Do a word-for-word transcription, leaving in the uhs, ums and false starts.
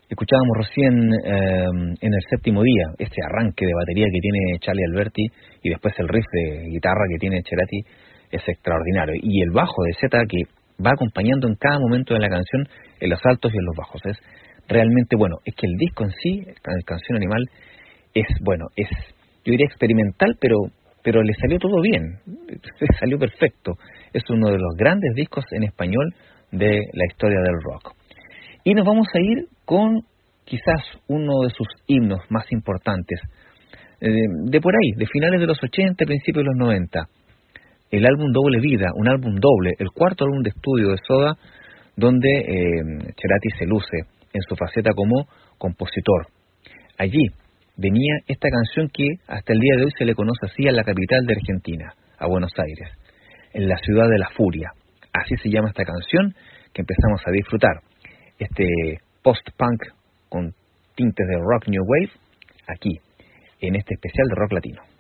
Escuchábamos recién eh, en el séptimo día este arranque de batería que tiene Charlie Alberti y después el riff de guitarra que tiene Cerati es extraordinario. Y el bajo de Zeta que va acompañando en cada momento de la canción, en los altos y en los bajos. Es realmente bueno. Es que el disco en sí, el Canción Animal, es bueno, es yo diría experimental, pero pero le salió todo bien, le salió perfecto. Es uno de los grandes discos en español de la historia del rock. Y nos vamos a ir con quizás uno de sus himnos más importantes, eh, de por ahí, de finales de los ochenta, principios de los noventa. El álbum Doble Vida, un álbum doble, el cuarto álbum de estudio de Soda, donde eh, Cerati se luce en su faceta como compositor. Allí venía esta canción que hasta el día de hoy se le conoce así a la capital de Argentina, a Buenos Aires, en la ciudad de la furia. Así se llama esta canción que empezamos a disfrutar. Este post-punk con tintes de rock new wave, aquí, en este especial de rock latino.